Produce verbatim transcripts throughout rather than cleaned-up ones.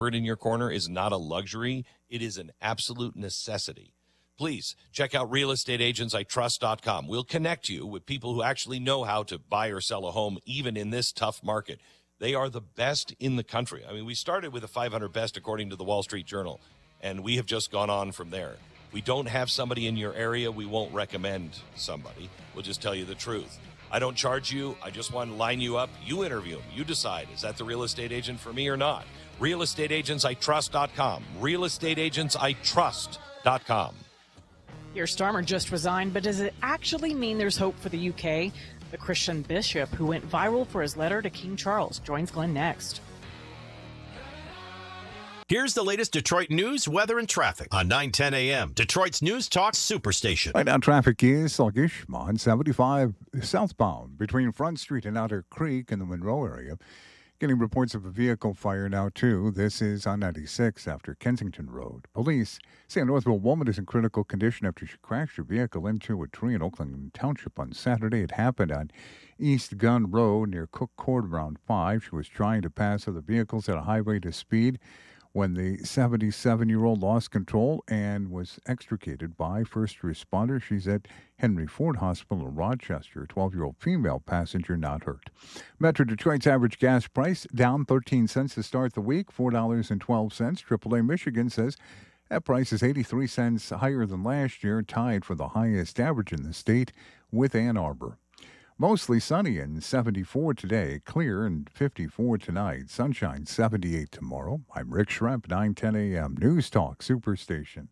in your corner is not a luxury. It is an absolute necessity. Please check out real estate agents I trust dot com. We'll connect you with people who actually know how to buy or sell a home, even in this tough market. They are the best in the country. I mean, we started with the five hundred best according to the Wall Street Journal, and we have just gone on from there. We don't have somebody in your area, we won't recommend somebody. We'll just tell you the truth. I don't charge you. I just want to line you up. You interview them. You decide, is that the real estate agent for me or not? real estate agents I trust dot com. real estate agents I trust dot com. Keir Starmer just resigned, but does it actually mean there's hope for the U K? The Christian bishop who went viral for his letter to King Charles joins Glenn next. Here's the latest Detroit news, weather, and traffic on nine ten a.m. Detroit's News Talk Superstation. Right now, traffic is sluggish on seventy-five southbound between Front Street and Otter Creek in the Monroe area. Getting reports of a vehicle fire now, too. This is on ninety-six after Kensington Road. Police say a Northville woman is in critical condition after she crashed her vehicle into a tree in Oakland Township on Saturday. It happened on East Gun Road near Cook Court around five. She was trying to pass other vehicles at a high rate of speed when the seventy-seven-year-old lost control and was extricated by first responders. She's at Henry Ford Hospital in Rochester. A twelve-year-old female passenger not hurt. Metro Detroit's average gas price down thirteen cents to start the week, four dollars and twelve cents. triple A Michigan says that price is eighty-three cents higher than last year, tied for the highest average in the state with Ann Arbor. Mostly sunny and seventy-four today, clear and fifty-four tonight, sunshine seventy-eight tomorrow. I'm Rick Schremp, nine ten a.m. News Talk Superstation.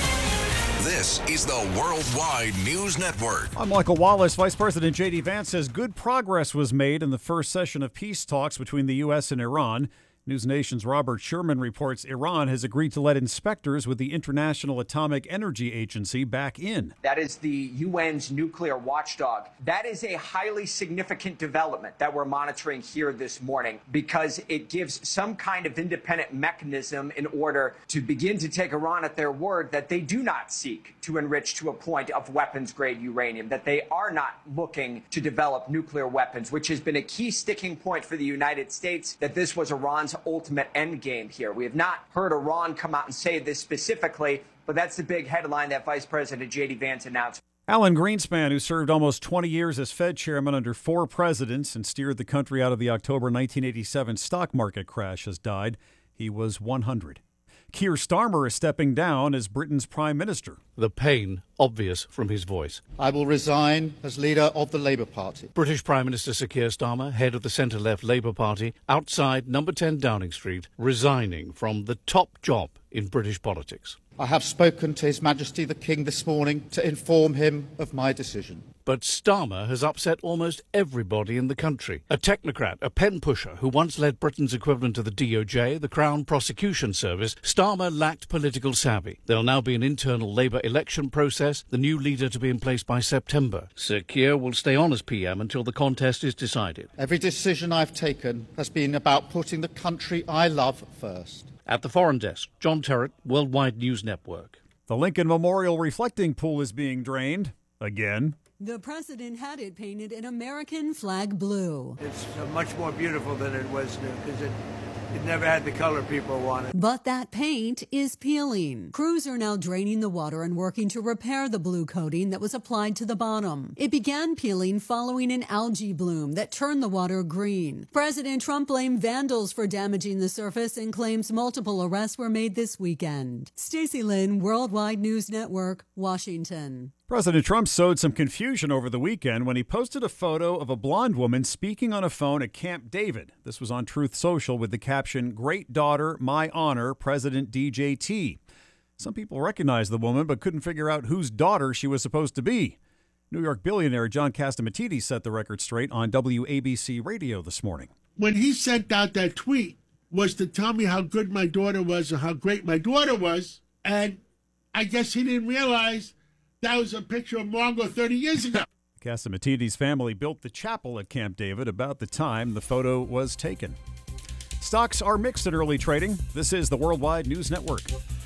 This is the Worldwide News Network. I'm Michael Wallace. Vice President J D. Vance says good progress was made in the first session of peace talks between the U S and Iran. News Nation's Robert Sherman reports Iran has agreed to let inspectors with the International Atomic Energy Agency back in. That is the U N's nuclear watchdog. That is a highly significant development that we're monitoring here this morning because it gives some kind of independent mechanism in order to begin to take Iran at their word that they do not seek to enrich to a point of weapons-grade uranium, that they are not looking to develop nuclear weapons, which has been a key sticking point for the United States, that this was Iran's ultimate end game here. We have not heard Iran come out and say this specifically, but that's the big headline that Vice President J D. Vance announced. Alan Greenspan, who served almost twenty years as Fed chairman under four presidents and steered the country out of the October nineteen eighty-seven stock market crash, has died. He was one hundred. Keir Starmer is stepping down as Britain's prime minister. The pain obvious from his voice. I will resign as leader of the Labour Party. British Prime Minister Sir Keir Starmer, head of the centre-left Labour Party, outside number ten Downing Street, resigning from the top job in British politics. I have spoken to His Majesty the King this morning to inform him of my decision. But Starmer has upset almost everybody in the country. A technocrat, a pen pusher who once led Britain's equivalent to the D O J, the Crown Prosecution Service, Starmer lacked political savvy. There'll now be an internal Labour election process, the new leader to be in place by September. Sir Keir will stay on as P M until the contest is decided. Every decision I've taken has been about putting the country I love first. At the Foreign Desk, John Terrett, Worldwide News Network. The Lincoln Memorial reflecting pool is being drained again. The president had it painted in American flag blue. It's much more beautiful than it was new because it, it never had the color people wanted. But that paint is peeling. Crews are now draining the water and working to repair the blue coating that was applied to the bottom. It began peeling following an algae bloom that turned the water green. President Trump blamed vandals for damaging the surface and claims multiple arrests were made this weekend. Stacey Lynn, Worldwide News Network, Washington. President Trump sowed some confusion over the weekend when he posted a photo of a blonde woman speaking on a phone at Camp David. This was on Truth Social with the caption, "Great daughter, my honor, President D J T." Some people recognized the woman but couldn't figure out whose daughter she was supposed to be. New York billionaire John Catsimatidis set the record straight on W A B C Radio this morning. When he sent out that tweet was to tell me how good my daughter was and how great my daughter was, and I guess he didn't realize that was a picture of Margot thirty years ago. Catsimatidis' family built the chapel at Camp David about the time the photo was taken. Stocks are mixed in early trading. This is the Worldwide News Network.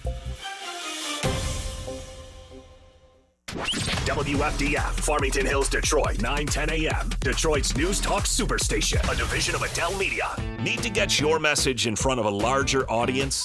W F D F, Farmington Hills, Detroit, nine ten a.m. Detroit's News Talk Superstation, a division of Adele Media. Need to get your message in front of a larger audience?